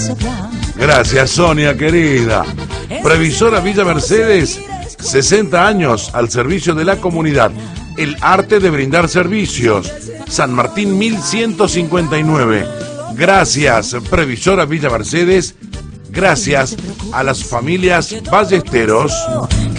Gracias, Sonia, querida. Previsora Villa Mercedes, 60 años al servicio de la comunidad. El arte de brindar servicios. San Martín 1159. Gracias, Previsora Villa Mercedes. Gracias a las familias Ballesteros.